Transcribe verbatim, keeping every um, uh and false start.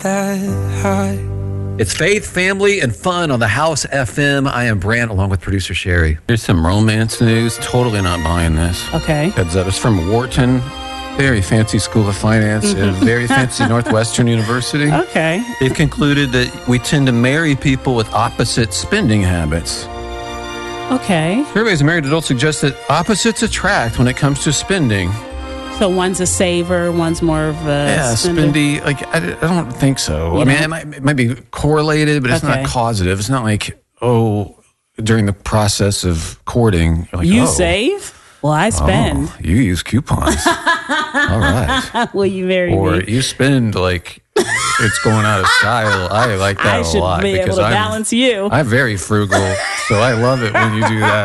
that high. It's faith, family, and fun on the House F M. I am Brant, along with producer Sherry. Here's some romance news. Totally not buying this. Okay. Heads up. It's from Wharton. Very fancy school of finance and very fancy Northwestern University. Okay. They've concluded that we tend to marry people with opposite spending habits. Okay. Surveys of married adults suggest that opposites attract when it comes to spending. So one's a saver, one's more of a Yeah, spender. spendy. Like, I, I don't think so. You I mean, don't? it might, it might be correlated, but it's Okay. not causative. It's not like, oh, during the process of courting, you're like, You oh, save? Well, I spend. Oh, you use coupons. All right. Will you marry Or me? you spend like it's going out of style. I like that I a should lot be able because to I'm, balance you. I'm very frugal, so I love it when you do that.